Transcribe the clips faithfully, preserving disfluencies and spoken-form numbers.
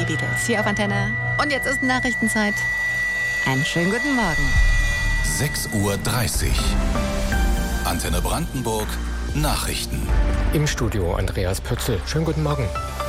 die Beatles hier auf Antenne. Und jetzt ist Nachrichtenzeit. Einen schönen guten Morgen. sechs Uhr dreißig. Antenne Brandenburg. Nachrichten. Im Studio Andreas Pötzl. Schönen guten Morgen.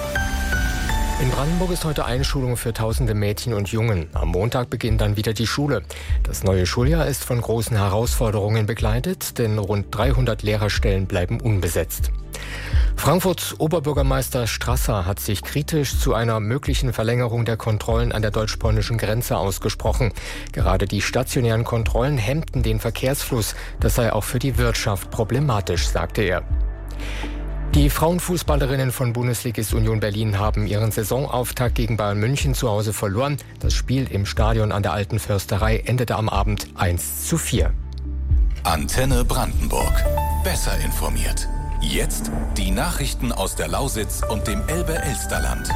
In Brandenburg ist heute Einschulung für tausende Mädchen und Jungen. Am Montag beginnt dann wieder die Schule. Das neue Schuljahr ist von großen Herausforderungen begleitet, denn rund dreihundert Lehrerstellen bleiben unbesetzt. Frankfurts Oberbürgermeister Strasser hat sich kritisch zu einer möglichen Verlängerung der Kontrollen an der deutsch-polnischen Grenze ausgesprochen. Gerade die stationären Kontrollen hemmten den Verkehrsfluss. Das sei auch für die Wirtschaft problematisch, sagte er. Die Frauenfußballerinnen von Bundesligist Union Berlin haben ihren Saisonauftakt gegen Bayern München zu Hause verloren. Das Spiel im Stadion an der Alten Försterei endete am Abend eins zu vier. Antenne Brandenburg. Besser informiert. Jetzt die Nachrichten aus der Lausitz und dem Elbe-Elsterland.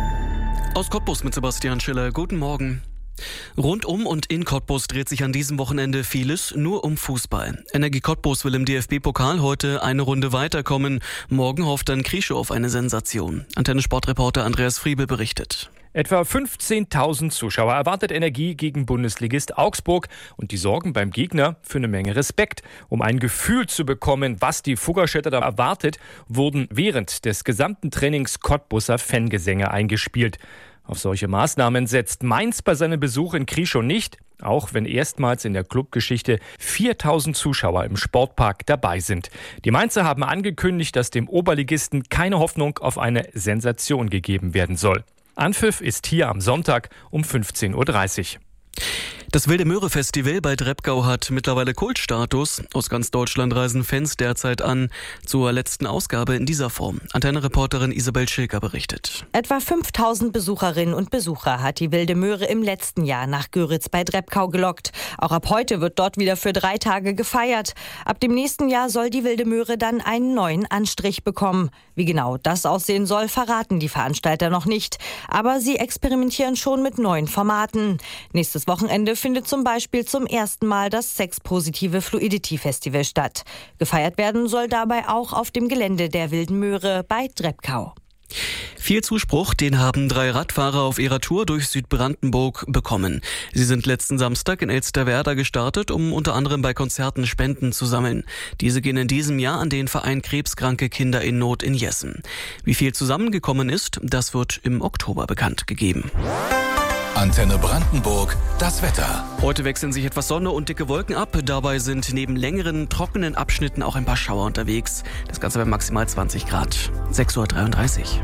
Aus Cottbus mit Sebastian Schiller. Guten Morgen. Rund um und in Cottbus dreht sich an diesem Wochenende vieles nur um Fußball. Energie Cottbus will im D F B-Pokal heute eine Runde weiterkommen. Morgen hofft dann Krieschow auf eine Sensation. Antenne-Sportreporter Andreas Friebel berichtet. Etwa fünfzehntausend Zuschauer erwartet Energie gegen Bundesligist Augsburg und die sorgen beim Gegner für eine Menge Respekt. Um ein Gefühl zu bekommen, was die Fuggerstädter da erwartet, wurden während des gesamten Trainings Cottbuser Fangesänge eingespielt. Auf solche Maßnahmen setzt Mainz bei seinem Besuch in Krieschow nicht, auch wenn erstmals in der Clubgeschichte viertausend Zuschauer im Sportpark dabei sind. Die Mainzer haben angekündigt, dass dem Oberligisten keine Hoffnung auf eine Sensation gegeben werden soll. Anpfiff ist hier am Sonntag um fünfzehn Uhr dreißig. Das Wilde Möhre Festival bei Drebkau hat mittlerweile Kultstatus. Aus ganz Deutschland reisen Fans derzeit an. Zur letzten Ausgabe in dieser Form. Antenne-Reporterin Isabel Schilker berichtet. Etwa fünftausend Besucherinnen und Besucher hat die Wilde Möhre im letzten Jahr nach Göritz bei Drebkau gelockt. Auch ab heute wird dort wieder für drei Tage gefeiert. Ab dem nächsten Jahr soll die Wilde Möhre dann einen neuen Anstrich bekommen. Wie genau das aussehen soll, verraten die Veranstalter noch nicht. Aber sie experimentieren schon mit neuen Formaten. Nächstes Wochenende findet zum Beispiel zum ersten Mal das sexpositive Fluidity Festival statt. Gefeiert werden soll dabei auch auf dem Gelände der Wilden Möhre bei Drebkau. Viel Zuspruch, den haben drei Radfahrer auf ihrer Tour durch Südbrandenburg bekommen. Sie sind letzten Samstag in Elsterwerda gestartet, um unter anderem bei Konzerten Spenden zu sammeln. Diese gehen in diesem Jahr an den Verein Krebskranke Kinder in Not in Jessen. Wie viel zusammengekommen ist, das wird im Oktober bekannt gegeben. Antenne Brandenburg, das Wetter. Heute wechseln sich etwas Sonne und dicke Wolken ab. Dabei sind neben längeren, trockenen Abschnitten auch ein paar Schauer unterwegs. Das Ganze bei maximal zwanzig Grad. sechs Uhr dreiunddreißig.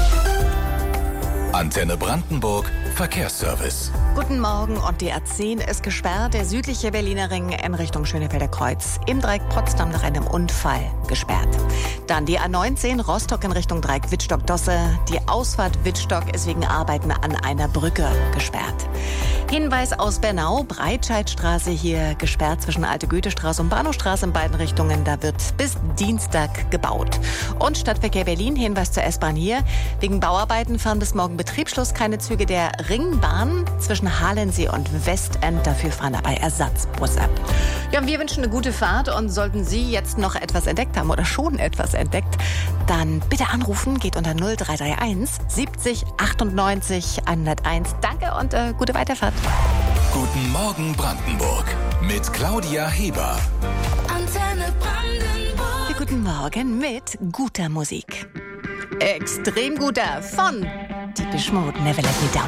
Antenne Brandenburg, Verkehrsservice. Guten Morgen und die A zehn ist gesperrt. Der südliche Berliner Ring in Richtung Schönefelder Kreuz. Im Dreieck Potsdam nach einem Unfall gesperrt. Dann die A neunzehn Rostock in Richtung Dreieck Wittstock-Dosse. Die Ausfahrt Wittstock ist wegen Arbeiten an einer Brücke gesperrt. Hinweis aus Bernau, Breitscheidstraße hier gesperrt zwischen Alte Goethestraße und Bahnhofstraße in beiden Richtungen. Da wird bis Dienstag gebaut. Und Stadtverkehr Berlin, Hinweis zur S-Bahn hier. Wegen Bauarbeiten fahren bis morgen Betriebsschluss keine Züge der Ringbahn zwischen Halensee und Westend. Dafür fahren dabei Ersatzbusse. Ja, und wir wünschen eine gute Fahrt und sollten Sie jetzt noch etwas entdeckt haben oder schon etwas entdeckt, dann bitte anrufen, geht unter null drei drei eins siebzig achtundneunzig hunderteins. Danke und äh, gute Weiterfahrt. Guten Morgen Brandenburg mit Claudia Heber. Antenne Brandenburg. Ja, guten Morgen mit guter Musik. Extrem guter von Depeche Mode, Never Let Me Down.